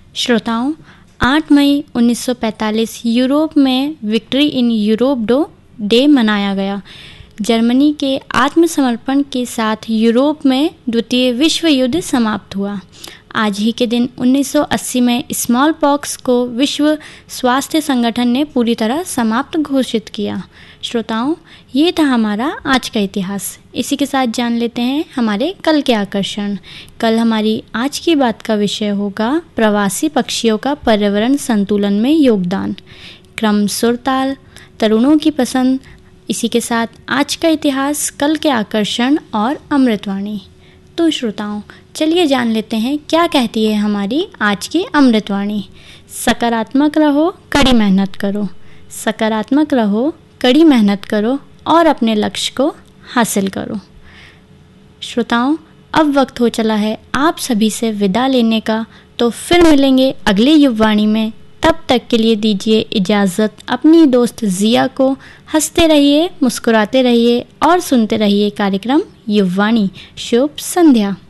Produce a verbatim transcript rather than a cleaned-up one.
श्रोताओं, आठ मई उन्नीस सौ पैंतालीस यूरोप में victory in Europe dough day मनाया गया। जर्मनी के आत्मसमर्पण के साथ यूरोप में द्वितीय विश्व युद्ध समाप्त हुआ। आज ही के दिन उन्नीस सौ अस्सी में स्मॉल पॉक्स को विश्व स्वास्थ्य संगठन ने पूरी तरह समाप्त घोषित किया। श्रोताओं, ये था हमारा आज का इतिहास। इसी के साथ जान लेते हैं हमारे कल के आकर्षण। कल हमारी आज की बात का विषय होगा प्रवासी पक्षियों का पर्यावरण संतुलन में योगदान। क्रम, सुर, ताल, तरुणों की पसंद। इसी के साथ आज का इतिहास, कल के आकर्षण और अमृतवाणी। तो श्रोताओं, चलिए जान लेते हैं क्या कहती है हमारी आज की अमृतवाणी। सकारात्मक रहो, कड़ी मेहनत करो। सकारात्मक रहो, कड़ी मेहनत करो और अपने लक्ष्य को हासिल करो। श्रोताओं, अब वक्त हो चला है आप सभी से विदा लेने का, तो फिर मिलेंगे अगले युववाणी में। तब तक के लिए दीजिए इजाज़त अपनी दोस्त जिया को। हंसते रहिए, मुस्कुराते रहिए और सुनते रहिए कार्यक्रम युववाणी। शुभ संध्या।